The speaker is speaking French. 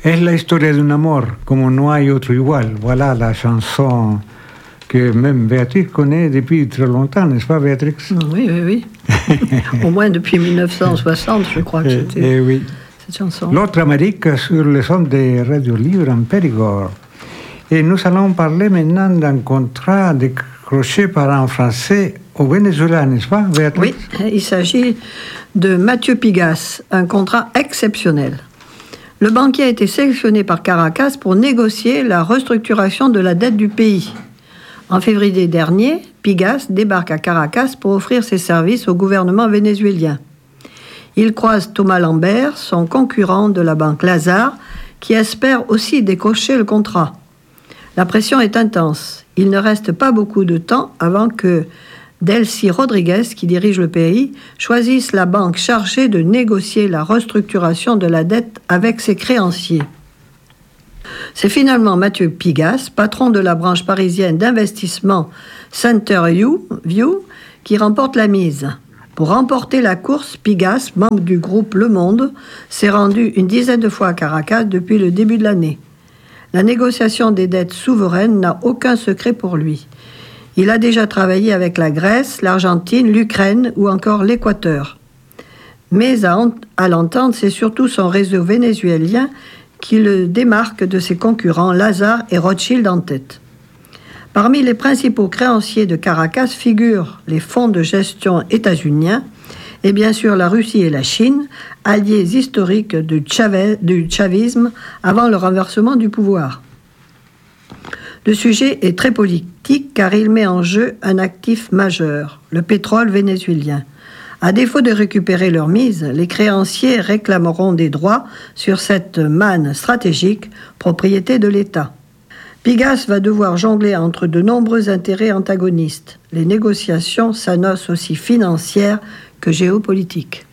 Es la historia de un amor, como no hay otro igual. Voilà la chanson que même Béatrix connaît depuis très longtemps, n'est-ce pas, Béatrix? Oui, oui, oui. Au moins depuis 1960, je crois que c'était oui. cette chanson. L'autre Amérique sur le son des radios libres en Périgord. Et nous allons parler maintenant d'un contrat décroché par un Français au Venezuela, n'est-ce pas, Béatrix? Oui, il s'agit de Mathieu Pigasse, un contrat exceptionnel. Le banquier a été sélectionné par Caracas pour négocier la restructuration de la dette du pays. En février dernier, Pigasse débarque à Caracas pour offrir ses services au gouvernement vénézuélien. Il croise Thomas Lambert, son concurrent de la banque Lazare, qui espère aussi décrocher le contrat. La pression est intense. Il ne reste pas beaucoup de temps avant que Delcy Rodriguez, qui dirige le pays, choisisse la banque chargée de négocier la restructuration de la dette avec ses créanciers. C'est finalement Mathieu Pigasse, patron de la branche parisienne d'investissement Centerview, qui remporte la mise. Pour remporter la course, Pigasse, membre du groupe Le Monde, s'est rendu une dizaine de fois à Caracas depuis le début de l'année. La négociation des dettes souveraines n'a aucun secret pour lui. Il a déjà travaillé avec la Grèce, l'Argentine, l'Ukraine ou encore l'Équateur. Mais à l'entendre, c'est surtout son réseau vénézuélien qui le démarque de ses concurrents Lazare et Rothschild en tête. Parmi les principaux créanciers de Caracas figurent les fonds de gestion états-uniens et bien sûr la Russie et la Chine, alliés historiques du chavisme avant le renversement du pouvoir. Le sujet est très politique car il met en jeu un actif majeur, le pétrole vénézuélien. À défaut de récupérer leur mise, les créanciers réclameront des droits sur cette manne stratégique, propriété de l'État. Pigasse va devoir jongler entre de nombreux intérêts antagonistes. Les négociations s'annoncent aussi financières que géopolitiques.